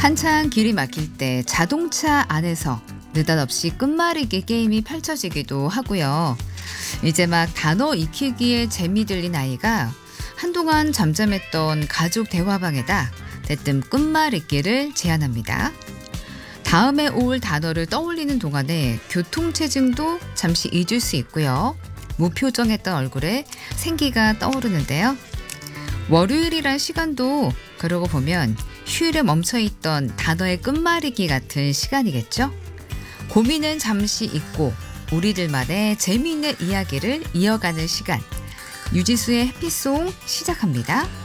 한창 길이 막힐 때 자동차 안에서 느닷없이 끝말잇기 게임이 펼쳐지기도 하고요. 이제 막 단어 익히기에 재미 들린 아이가 한동안 잠잠했던 가족 대화방에다 대뜸 끝말잇기를 제안합니다. 다음에 올 단어를 떠올리는 동안에 교통체증도 잠시 잊을 수 있고요. 무표정했던 얼굴에 생기가 떠오르는데요. 월요일이란 시간도 그러고 보면 휴일에 멈춰있던 단어의 끝말잇기 같은 시간이겠죠? 고민은 잠시 잊고 우리들만의 재미있는 이야기를 이어가는 시간. 유지수의 해피송 시작합니다.